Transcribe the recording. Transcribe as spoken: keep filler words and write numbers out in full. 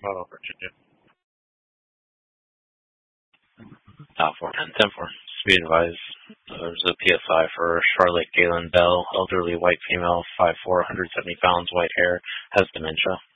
Model Virginia. Top four ten ten four. Speed advised. There's a P S I for Charlotte Galen Bell, elderly white female, five foot four, one hundred seventy pounds, white hair, has dementia.